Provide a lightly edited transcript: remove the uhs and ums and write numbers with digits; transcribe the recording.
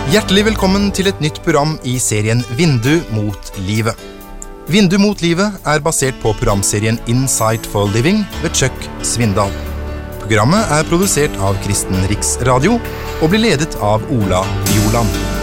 Hjertelig velkommen til et nytt program i serien Vindu mot livet. Vindu mot livet er basert på programserien Insight for Living ved Chuck Svindal. Programmet er produsert av Kristen Riksradio og blir ledet av Ola Joland.